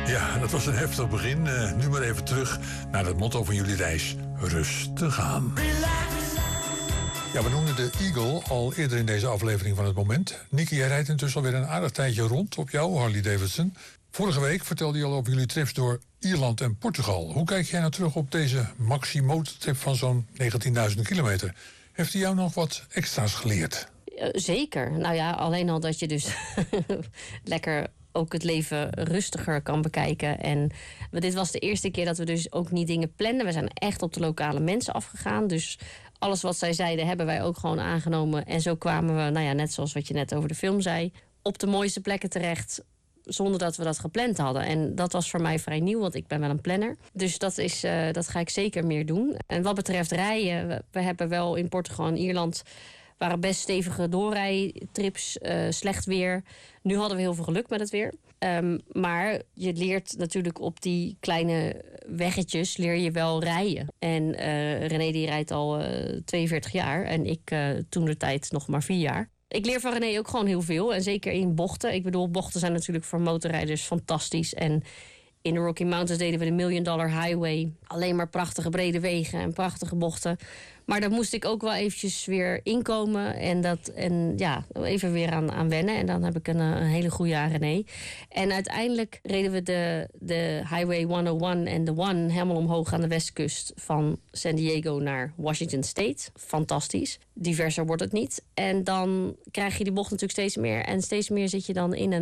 Ja, dat was een heftig begin. Nu maar even terug naar het motto van jullie reis. Rustig aan. Ja, we noemden de Eagle al eerder in deze aflevering van Het Moment. Nicky, jij rijdt intussen alweer een aardig tijdje rond op jouw Harley Davidson. Vorige week vertelde je al over jullie trips door Ierland en Portugal. Hoe kijk jij nou terug op deze maximotortrip van zo'n 19.000 kilometer? Heeft hij jou nog wat extra's geleerd? Zeker. Nou ja, alleen al dat je dus lekker ook het leven rustiger kan bekijken. En dit was de eerste keer dat we dus ook niet dingen plannen. We zijn echt op de lokale mensen afgegaan. Dus alles wat zij zeiden hebben wij ook gewoon aangenomen. En zo kwamen we, nou ja, net zoals wat je net over de film zei, op de mooiste plekken terecht, zonder dat we dat gepland hadden. En dat was voor mij vrij nieuw, want ik ben wel een planner. Dus dat ga ik zeker meer doen. En wat betreft rijden, we hebben wel in Portugal en Ierland waren best stevige doorrijtrips, slecht weer. Nu hadden we heel veel geluk met het weer. Maar je leert natuurlijk op die kleine weggetjes leer je wel rijden. En René die rijdt al 42 jaar en ik toentertijd nog maar 4 jaar. Ik leer van René ook gewoon heel veel. En zeker in bochten. Ik bedoel, bochten zijn natuurlijk voor motorrijders fantastisch. En in de Rocky Mountains deden we de $1 Million Highway. Alleen maar prachtige brede wegen en prachtige bochten. Maar daar moest ik ook wel eventjes weer inkomen. En ja, even weer aan wennen. En dan heb ik een hele goede aan René. En uiteindelijk reden we de Highway 101 en de One helemaal omhoog aan de westkust van San Diego naar Washington State. Fantastisch. Diverser wordt het niet. En dan krijg je die bocht natuurlijk steeds meer. En steeds meer zit je dan in een